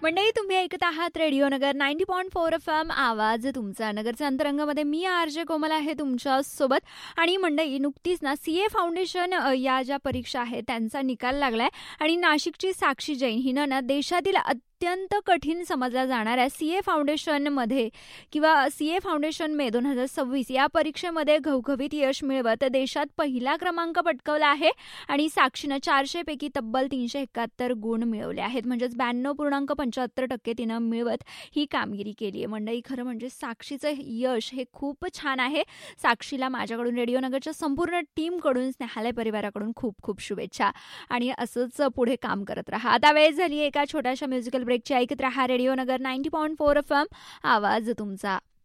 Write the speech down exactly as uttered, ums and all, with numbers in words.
मंडळी, तुम्ही ऐकत आहात रेडिओ नगर ninety point four F M, आवाज तुमचा. नगरच्या अंतरंगामध्ये मी आरजे कोमल आहे तुमच्या सोबत. आणि मंडळी, नुकतीच ना सी ए फाउंडेशन अ, या ज्या परीक्षा आहेत त्यांचा निकाल लागलाय आणि नाशिकची साक्षी जैन हिनं ना देशातील अत्यंत कठीण समजल्या जाणाऱ्या सी ए फाउंडेशनमध्ये किंवा सी ए फाउंडेशन मे दोन हजार सव्वीस या परीक्षेमध्ये घवघवीत यश मिळवत देशात पहिला क्रमांक पटकावला आहे. आणि साक्षीनं चारशे पैकी तब्बल तीनशे एकाहत्तर गुण मिळवले आहेत. म्हणजेच ब्याण्णव पूर्णांक पंच्याहत्तर टक्के तिनं मिळवत ही कामगिरी केली आहे. मंडळी, खरं म्हणजे साक्षीचं यश हे खूप छान आहे. साक्षीला माझ्याकडून रेडिओ नगरच्या संपूर्ण टीमकडून, स्नेहालय परिवाराकडून खूप खूप शुभेच्छा. आणि असंच पुढे काम करत राहा. आता वेळ झाली एका छोट्याशा म्युझिकल ब्रेकची. ऐकत राहा रेडिओ नगर ninety point four F M, आवाज तुमचा.